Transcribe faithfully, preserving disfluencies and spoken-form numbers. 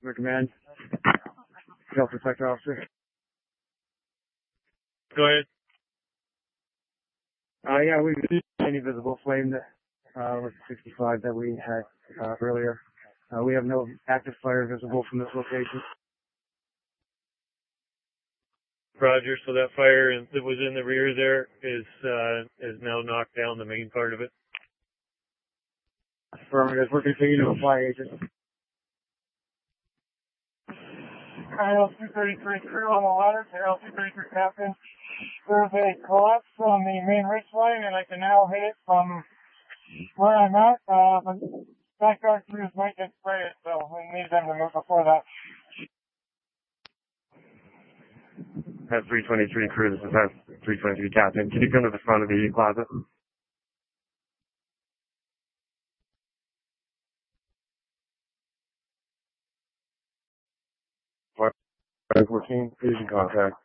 Recommend. Delta Sector Officer. Go ahead. Uh, yeah, we've seen any visible flame that, uh, was sixty-five that we had, uh, earlier. Uh, we have no active fire visible from this location. Roger, so that fire that was in the rear there is, uh, is now knocked down the main part of it? Affirmative. We're continuing to apply agents. L two thirty-three crew on the ladder to L two thirty-three captain. There's a collapse on the main ridge line, and I can now hit it from where I'm at. Uh, but backyard crews might get sprayed, so we need them to move before that. That's three twenty-three crew, this is three twenty-three captain. Can you come to the front of the plaza? We're team, please in contact.